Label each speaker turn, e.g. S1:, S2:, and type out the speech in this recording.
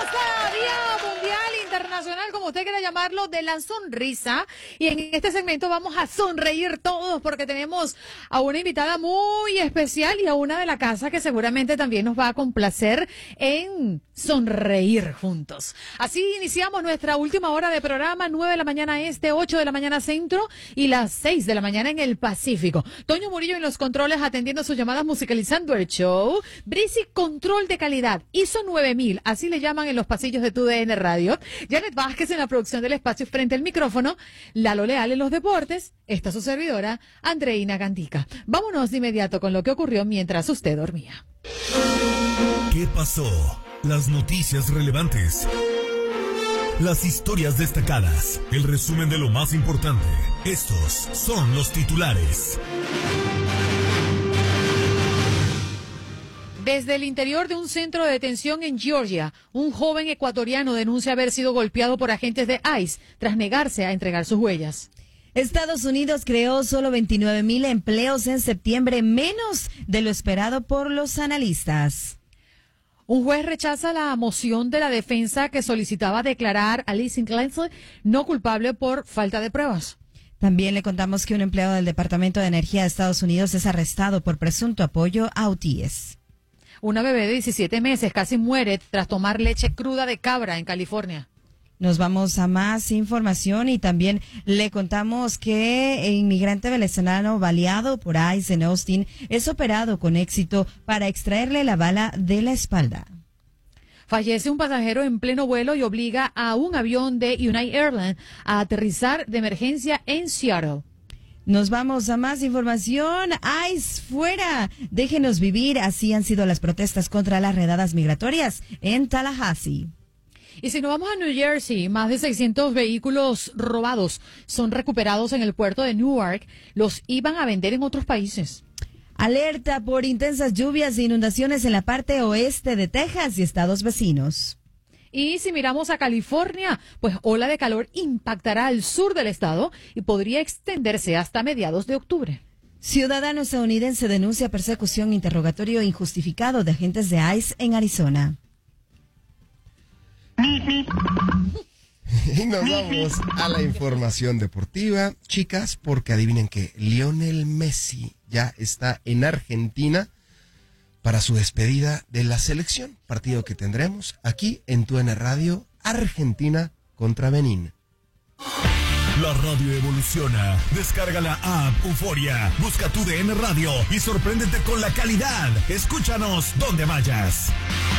S1: Día Mundial Internacional, como usted quiera llamarlo, de la sonrisa. Y en este segmento vamos a sonreír todos porque tenemos a una invitada muy especial y a una de la casa que seguramente también nos va a complacer en sonreír juntos. Así iniciamos nuestra última hora de programa, 9 de la mañana este, 8 de la mañana centro y las 6 de la mañana en el Pacífico. Toño Murillo en los controles atendiendo sus llamadas, musicalizando el show. Brisi, control de calidad, ISO 9000, así le llaman en los pasillos de TUDN Radio. Janet Vázquez en la producción del espacio frente al micrófono. Lalo Leal en los deportes. Esta su servidora, Andreina Gandica. Vámonos de inmediato con lo que ocurrió mientras usted dormía.
S2: ¿Qué pasó? Las noticias relevantes. Las historias destacadas. El resumen de lo más importante. Estos son los titulares.
S1: Desde el interior de un centro de detención en Georgia, un joven ecuatoriano denuncia haber sido golpeado por agentes de ICE tras negarse a entregar sus huellas.
S3: Estados Unidos creó solo 29,000 empleos en septiembre, menos de lo esperado por los analistas.
S1: Un juez rechaza la moción de la defensa que solicitaba declarar a Lizzie Clancy no culpable por falta de pruebas.
S3: También le contamos que un empleado del Departamento de Energía de Estados Unidos es arrestado por presunto apoyo a UTIES.
S1: Una bebé de 17 meses casi muere tras tomar leche cruda de cabra en California.
S3: Nos vamos a más información y también le contamos que el inmigrante venezolano baleado por ICE en Austin es operado con éxito para extraerle la bala de la espalda.
S1: Fallece un pasajero en pleno vuelo y obliga a un avión de United Airlines a aterrizar de emergencia en Seattle.
S3: Nos vamos a más información. ICE fuera. Déjenos vivir. Así han sido las protestas contra las redadas migratorias en Tallahassee.
S1: Y si nos vamos a New Jersey, más de 600 vehículos robados son recuperados en el puerto de Newark. Los iban a vender en otros países.
S3: Alerta por intensas lluvias e inundaciones en la parte oeste de Texas y estados vecinos.
S1: Y si miramos a California, pues ola de calor impactará al sur del estado y podría extenderse hasta mediados de octubre.
S3: Ciudadano estadounidense denuncia persecución e interrogatorio injustificado de agentes de ICE en Arizona.
S4: Y nos vamos a la información deportiva, chicas, porque adivinen que Lionel Messi ya está en Argentina para su despedida de la selección, partido que tendremos aquí en TUDN Radio, Argentina contra Benín.
S2: La radio evoluciona. Descarga la app Euforia, busca TUDN Radio y sorpréndete con la calidad. Escúchanos donde vayas.